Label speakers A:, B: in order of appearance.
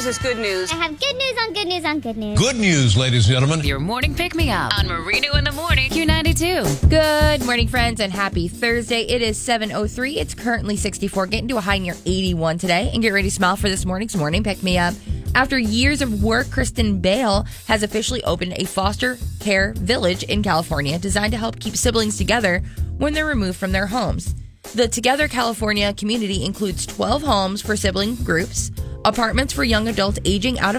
A: news is good news.
B: I have good news on good news on good news.
C: Good news, ladies and gentlemen.
D: Your morning pick-me-up on Marino in the Morning, Q92.
E: Good morning, friends, and happy Thursday. It is 7:03. It's currently 64, getting to a high near 81 today. And get ready to smile for this morning's morning pick-me-up. After years of work, Kristen Bale has officially opened a foster care village in California designed to help keep siblings together when they're removed from their homes. The Together California community includes 12 homes for sibling groups, apartments for young adults aging out